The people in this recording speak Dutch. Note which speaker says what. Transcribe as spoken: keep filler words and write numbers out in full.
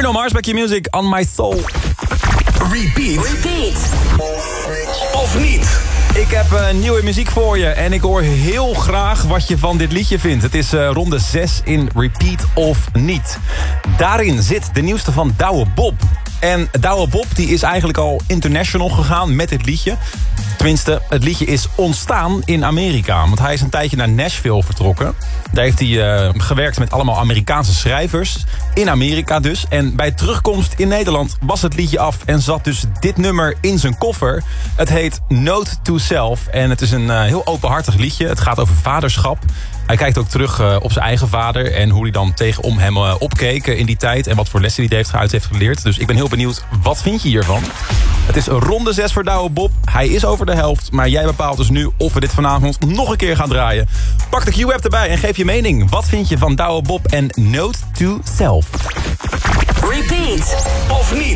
Speaker 1: Bruno Mars, Back Your Music, On My Soul.
Speaker 2: Repeat.
Speaker 3: Repeat.
Speaker 2: Of niet.
Speaker 1: Ik heb uh, nieuwe muziek voor je en ik hoor heel graag wat je van dit liedje vindt. Het is uh, ronde zes in Repeat of niet. Daarin zit de nieuwste van Douwe Bob. En Douwe Bob die is eigenlijk al international gegaan met dit liedje. Tenminste, het liedje is ontstaan in Amerika. Want hij is een tijdje naar Nashville vertrokken. Daar heeft hij uh, gewerkt met allemaal Amerikaanse schrijvers. In Amerika dus. En bij terugkomst in Nederland was het liedje af. En zat dus dit nummer in zijn koffer. Het heet Note to Self. En het is een uh, heel openhartig liedje. Het gaat over vaderschap. Hij kijkt ook terug uh, op zijn eigen vader. En hoe hij dan tegenom hem uh, opkeek uh, in die tijd. En wat voor lessen hij uit heeft geleerd. Dus ik ben heel benieuwd, wat vind je hiervan? Het is ronde zes voor Douwe Bob. Hij is over de helft. Maar jij bepaalt dus nu of we dit vanavond nog een keer gaan draaien. Pak de Q-app erbij en geef je mening. Wat vind je van Douwe Bob en Note to Self?
Speaker 3: Repeat.
Speaker 2: Of niet.